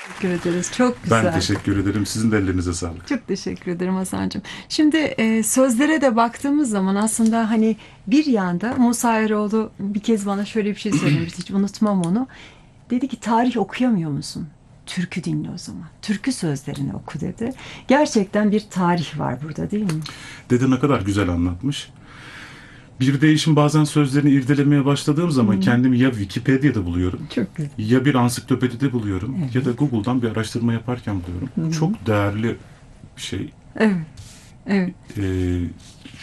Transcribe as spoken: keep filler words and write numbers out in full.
Teşekkür ederiz. Çok Ben güzel. teşekkür ederim. Sizin de ellerinize sağlık. Çok teşekkür ederim Hasan'cığım. Şimdi e, sözlere de baktığımız zaman aslında hani bir yanda Musa Eroğlu bir kez bana şöyle bir şey söylemişti. Hiç unutmam onu. Dedi ki tarih okuyamıyor musun? Türkü dinle o zaman. Türkü sözlerini oku dedi. Gerçekten bir tarih var burada değil mi? Dede ne kadar güzel anlatmış. Bir değişim bazen sözlerini irdelemeye başladığım zaman Hı, kendimi ya Wikipedia'da buluyorum, çok güzel. ya bir ansiklopedide buluyorum, ya da Evet. Google'dan bir araştırma yaparken buluyorum. Hı hı. Çok değerli bir şey. Evet. Evet. Ee,